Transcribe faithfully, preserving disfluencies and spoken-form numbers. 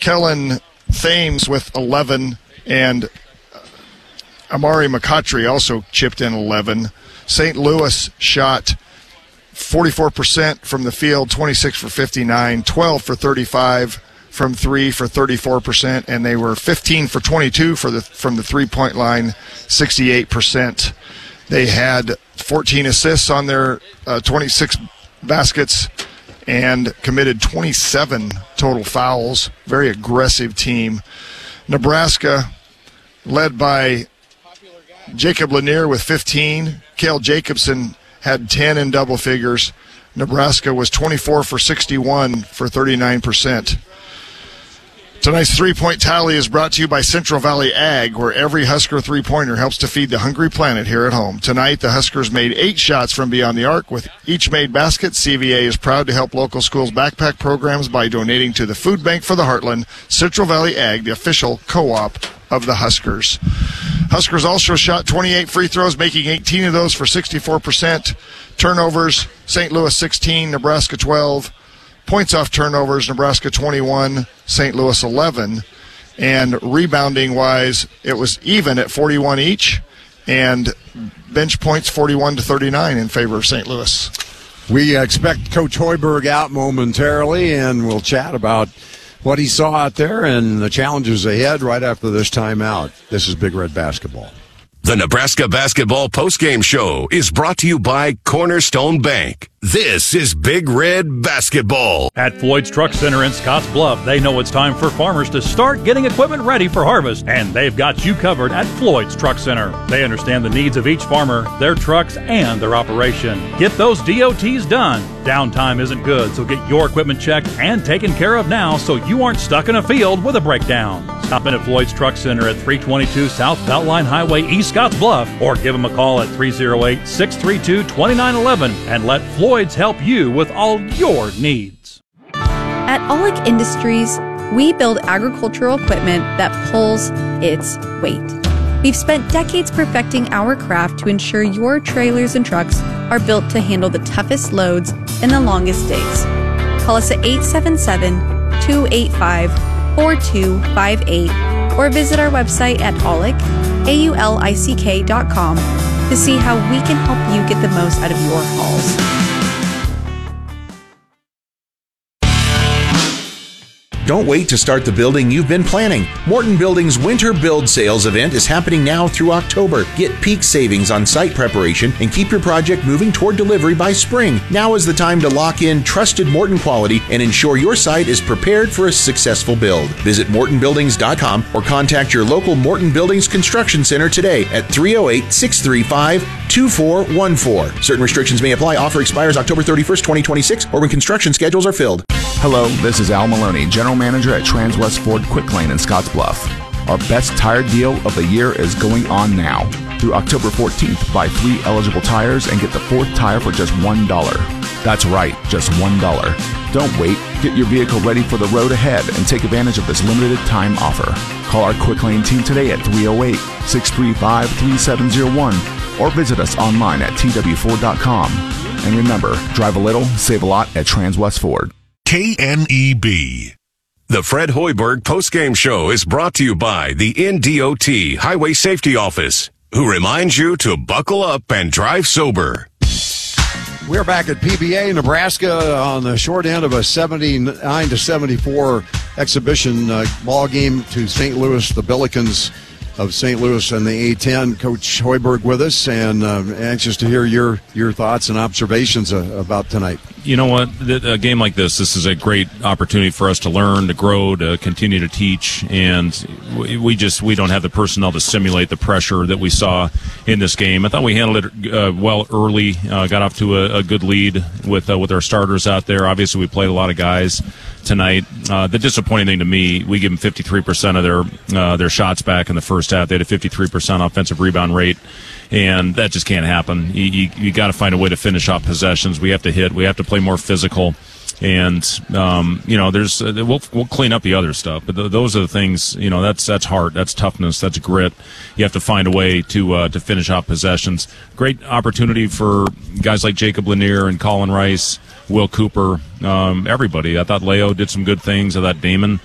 Kellen Thames with eleven, and Amari McCautry also chipped in eleven. Saint Louis shot forty-four percent from the field, twenty-six for fifty-nine, twelve for thirty-five from three for thirty-four percent, and they were fifteen for twenty-two for the from the three-point line, sixty-eight percent. They had fourteen assists on their uh, twenty-six baskets and committed twenty-seven total fouls. Very aggressive team. Nebraska, led by Jacob Lanier with fifteen. Cale Jacobson had ten in double figures. Nebraska was twenty-four for sixty-one for thirty-nine percent. Tonight's three-point tally is brought to you by Central Valley Ag, where every Husker three-pointer helps to feed the hungry planet here at home. Tonight, the Huskers made eight shots from beyond the arc. With each made basket, C V A is proud to help local schools' backpack programs by donating to the Food Bank for the Heartland. Central Valley Ag, the official co-op of the Huskers. Huskers also shot twenty-eight free throws, making eighteen of those for sixty-four percent. Turnovers, Saint Louis sixteen, Nebraska twelve. Points off turnovers, Nebraska twenty-one, Saint Louis eleven. And rebounding-wise, it was even at forty-one each, and bench points forty-one to thirty-nine in favor of Saint Louis. We expect Coach Hoiberg out momentarily, and we'll chat about what he saw out there and the challenges ahead right after this timeout. This is Big Red Basketball. The Nebraska Basketball Postgame Show is brought to you by Cornerstone Bank. This is Big Red Basketball. At Floyd's Truck Center in Scotts Bluff, they know it's time for farmers to start getting equipment ready for harvest, and they've got you covered at Floyd's Truck Center. They understand the needs of each farmer, their trucks, and their operation. Get those D O Ts done. Downtime isn't good, so get your equipment checked and taken care of now so you aren't stuck in a field with a breakdown. Stop in at Floyd's Truck Center at three twenty-two South Beltline Highway, East Scotts Bluff, or give them a call at three oh eight, six three two, two nine one one and let Floyd's help you with all your needs. At Aulick Industries, we build agricultural equipment that pulls its weight. We've spent decades perfecting our craft to ensure your trailers and trucks are built to handle the toughest loads and the longest days. Call us at eight seven seven, two eight five, four two five eight or visit our website at aulick, A U L I C K dot com to see how we can help you get the most out of your hauls. Don't wait to start the building you've been planning. Morton Building's Winter Build Sales event is happening now through October. Get peak savings on site preparation and keep your project moving toward delivery by spring. Now is the time to lock in trusted Morton quality and ensure your site is prepared for a successful build. Visit morton buildings dot com or contact your local Morton Buildings Construction Center today at three oh eight, six three five, two four one four. Certain restrictions may apply. Offer expires October thirty-first, twenty twenty-six or when construction schedules are filled. Hello, this is Al Maloney, General Manager at Transwest Ford Quick Lane in Scotts Bluff. Our best tire deal of the year is going on now. Through October fourteenth, buy three eligible tires and get the fourth tire for just one dollar. That's right, just one dollar. Don't wait. Get your vehicle ready for the road ahead and take advantage of this limited time offer. Call our Quick Lane team today at three oh eight, six three five, three seven oh one or visit us online at T W Ford dot com. And remember, drive a little, save a lot at Transwest Ford. K N E B. The Fred Hoiberg Postgame Show is brought to you by the N D O T Highway Safety Office, who reminds you to buckle up and drive sober. We're back at P B A, Nebraska, on the short end of a seventy-nine to seventy-four exhibition uh, ball game to Saint Louis, the Billikens of Saint Louis and the A ten. Coach Hoiberg with us, and uh, anxious to hear your your thoughts and observations uh, about tonight. You know what? A game like this, this is a great opportunity for us to learn, to grow, to continue to teach, and we just we don't have the personnel to simulate the pressure that we saw in this game. I thought we handled it uh, well early, uh, got off to a, a good lead with uh, with our starters out there. Obviously, we played a lot of guys tonight. Uh, the disappointing thing to me, we give them fifty-three percent of their uh, their shots back in the first half. They had a fifty-three percent offensive rebound rate, and that just can't happen. You, you, you got to find a way to finish off possessions. We have to hit. We have to play more physical. And um, you know, there's uh, we'll we'll clean up the other stuff, but th- those are the things. You know, that's that's heart, that's toughness, that's grit. You have to find a way to uh, to finish off possessions. Great opportunity for guys like Jacob Lanier and Colin Rice, Will Cooper, um, everybody. I thought Leo did some good things. I thought Damon